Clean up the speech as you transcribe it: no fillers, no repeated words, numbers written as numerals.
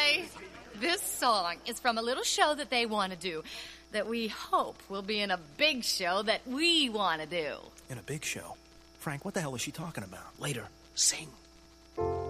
Hi. This song is from a little show that they want to do that we hope will be in a big show that we want to do. In a big show? Frank, what the hell is she talking about? Later, sing.